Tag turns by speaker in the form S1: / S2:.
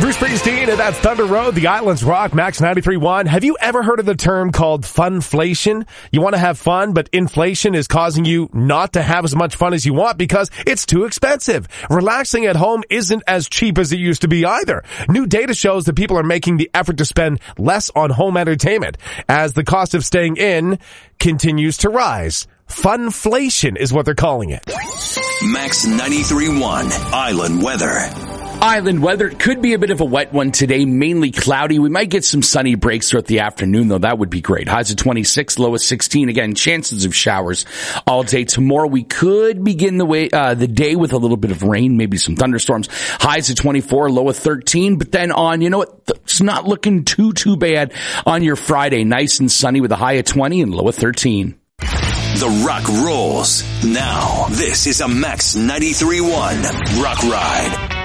S1: Bruce Springsteen, and that's Thunder Road, the Islands Rock, Max 93.1. Have you ever heard of the term called funflation? You want to have fun, but inflation is causing you not to have as much fun as you want because it's too expensive. Relaxing at home isn't as cheap as it used to be either. New data shows that people are making the effort to spend less on home entertainment as the cost of staying in continues to rise. Funflation is what they're calling it.
S2: Max 93.1 Island Weather.
S3: Island weather could be a bit of a wet one today, mainly cloudy. We might get some sunny breaks throughout the afternoon, though. That would be great. Highs of 26, low of 16. Again, chances of showers all day tomorrow. We could begin the day with a little bit of rain, maybe some thunderstorms. Highs of 24, low of 13. But then on, you know what? It's not looking too bad on your Friday. Nice and sunny with a high of 20 and low of 13.
S2: The Rock rolls. Now, this is a Max 93.1 Rock Ride.